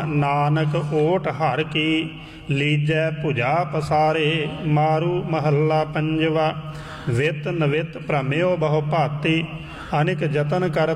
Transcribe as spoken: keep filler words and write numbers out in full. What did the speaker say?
नानक ओट हर की लीजै भुजा पसारे। मारू महला पंजवा। वित नवित भ्रम्यो बहु भांति अनिक जतन कर